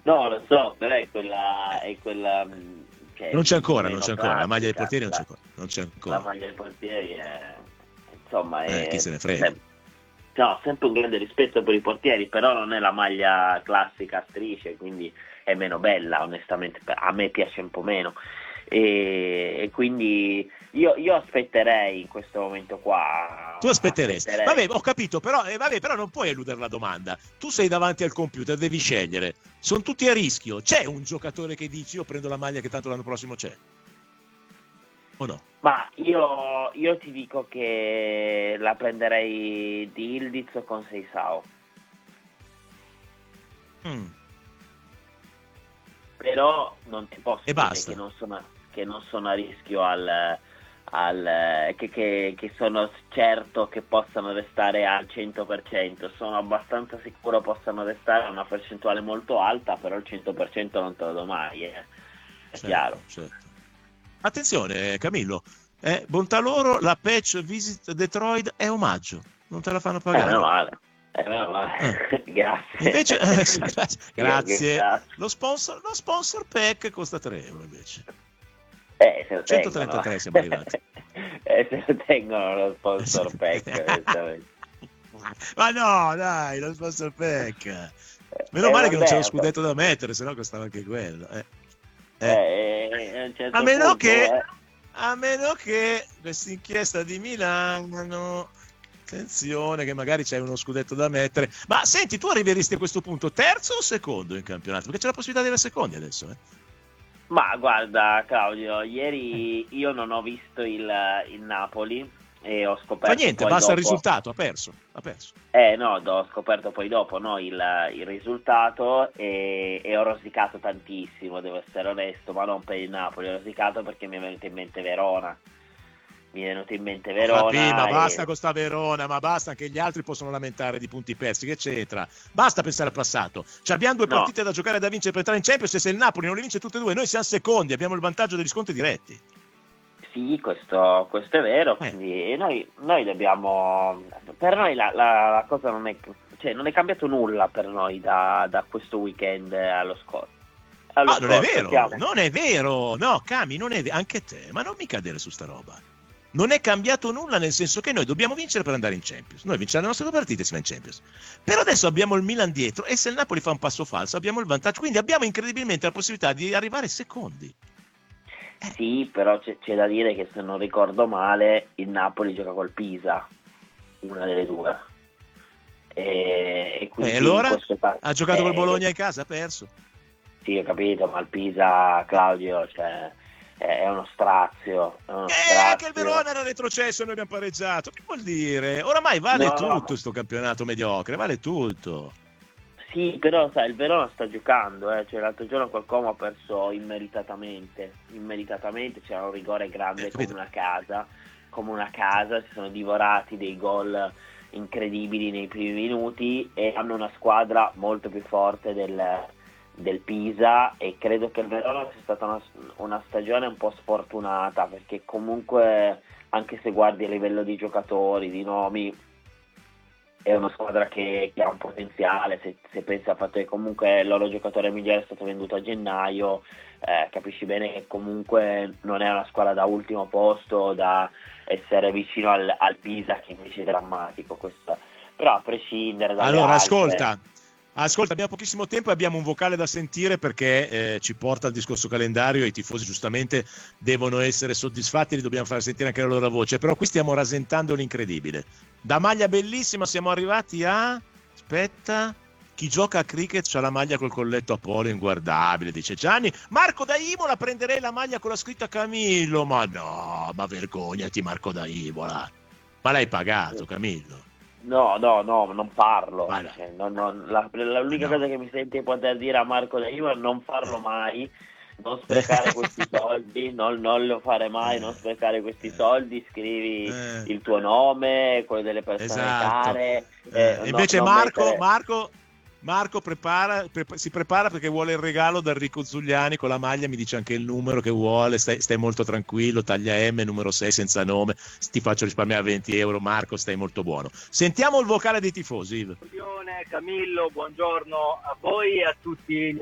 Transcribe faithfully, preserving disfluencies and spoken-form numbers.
No, lo so, però è quella, è quella mh, che è Non c'è ancora, non meno c'è ancora. La maglia dei classica. portieri non c'è La, ancora. Non c'è la ancora. maglia dei portieri è, insomma, Eh, chi è se ne frega. sem- no, sempre un grande rispetto per i portieri, però non è la maglia classica a strisce, quindi è meno bella, onestamente. A me piace un po' meno. E, e quindi io, io aspetterei in questo momento Tu qua, aspetteresti. aspetterei. Vabbè, ho capito, però, eh, vabbè, però non puoi eludere la domanda. Tu sei davanti al computer, devi scegliere. Sono tutti a rischio. C'è un giocatore che dici io prendo la maglia che tanto l'anno prossimo c'è? O no? Ma io, io ti dico che la prenderei di Ildiz o con Seisao. Mm. Però non ti posso E dire basta. che non sono, che non sono a rischio al, al che, che, che sono certo che possano restare al cento per cento. Sono abbastanza sicuro possano restare a una percentuale molto alta, però il cento per cento non te lo do mai, eh. È Certo, chiaro. certo. Attenzione, Camillo. Eh, bontà loro, la patch Visit Detroit è omaggio. Non te la fanno Eh, pagare. meno male. Eh, meno male. Eh. Grazie. Invece, eh, grazie. grazie. Grazie. Lo sponsor, lo sponsor pack costa tre euro invece. Eh, se lo centotrentatré siamo arrivati. eh, se lo tengono lo sponsor pack. Ma no, dai, lo sponsor pack. Meno eh, male che non c'è lo vabbè, scudetto da mettere, sennò costava anche quello. Eh. Eh. Eh, a, un certo a meno punto, che, eh. a meno che questa inchiesta di Milano, attenzione che magari c'è uno scudetto da mettere. Ma senti, tu arriveresti a questo punto terzo o secondo in campionato? Perché c'è la possibilità di avere secondi adesso, eh? Ma guarda Claudio, ieri io non ho visto il, il Napoli e ho scoperto Fa niente, poi basta dopo... il risultato, ha perso, ha perso. Eh no, ho scoperto poi dopo no, il, il risultato e, e ho rosicato tantissimo, devo essere onesto, ma non per il Napoli, ho rosicato perché mi è venuto in mente Verona. Mi è venuto in mente Verona. Vabbè, ma e... basta con sta Verona, ma basta, anche gli altri possono lamentare di punti persi, che c'entra? Basta pensare al passato. Ci abbiamo due No. partite da giocare da vincere per entrare in Champions e se il Napoli non le vince tutte e due, noi siamo secondi, abbiamo il vantaggio degli scontri diretti. Sì, questo, questo è vero, Eh. quindi noi, noi dobbiamo, per noi la, la, la cosa non è, cioè non è cambiato nulla per noi da, da questo weekend allo scorso. Allo Ah, non è scorso, vero, siamo- non è vero, no, Cami, non è vero, anche te, ma non mi cadere su sta roba. Non è cambiato nulla nel senso che noi dobbiamo vincere per andare in Champions. Noi vinciamo le nostre due partite e si va in Champions. Però adesso abbiamo il Milan dietro e se il Napoli fa un passo falso abbiamo il vantaggio. Quindi abbiamo incredibilmente la possibilità di arrivare secondi. Sì, però c'è, c'è da dire che se non ricordo male il Napoli gioca col Pisa, una delle due. E, e quindi E allora? questo fa- Ha giocato eh, col Bologna in casa, ha perso. Sì, ho capito, ma il Pisa, Claudio, cioè, è, è uno strazio. È uno Eh, strazio. anche il Verona era retrocesso e noi abbiamo pareggiato. Che vuol dire? Oramai vale No. tutto sto campionato mediocre, vale tutto. Sì, però sai, il Verona sta giocando, eh. Cioè, l'altro giorno quel Como ha perso immeritatamente, immeritatamente, c'era un rigore grande Eh, come capito. una casa, come una casa, si sono divorati dei gol incredibili nei primi minuti e hanno una squadra molto più forte del, del Pisa e credo che il Verona sia stata una, una stagione un po' sfortunata perché comunque anche se guardi a livello di giocatori, di nomi, è una squadra che, che ha un potenziale, se, se pensi al fatto che comunque il loro giocatore migliore è stato venduto a gennaio, eh, capisci bene che comunque non è una squadra da ultimo posto, da essere vicino al, al Pisa che invece è drammatico, questo. Però a prescindere dalle Allora, altre... ascolta, ascolta, abbiamo pochissimo tempo e abbiamo un vocale da sentire perché eh, ci porta al discorso calendario e i tifosi giustamente devono essere soddisfatti, li dobbiamo far sentire anche la loro voce, però qui stiamo rasentando l'incredibile. Da maglia bellissima siamo arrivati a... aspetta... Chi gioca a cricket c'ha la maglia col colletto a polo inguardabile, dice Gianni. Marco da Imola, prenderei la maglia con la scritta Camillo. Ma no, ma vergognati Marco da Imola. Ma l'hai pagato, Camillo? No, no, no, non parlo. Ma no. Cioè, non- non- la, la- l'unica No. cosa che mi sente di poter dire a Marco De Ivo è non farlo mai, non sprecare questi soldi, non, non lo fare mai, non sprecare questi soldi, scrivi Eh. il tuo nome, quello delle persone Esatto. care. Eh, eh, no- invece non Marco, mettere- Marco, Marco prepara, pre- si prepara perché vuole il regalo da Enrico Zugliani con la maglia, mi dice anche il numero che vuole, stai, stai molto tranquillo, taglia M, numero sei senza nome, ti faccio risparmiare venti euro, Marco, stai molto buono. Sentiamo il vocale dei tifosi, Yves. Camillo, buongiorno a voi e a tutti